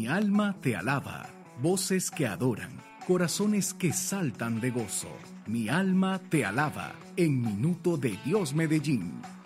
Mi alma te alaba, voces que adoran, corazones que saltan de gozo. Mi alma te alaba, en Minuto de Dios Medellín.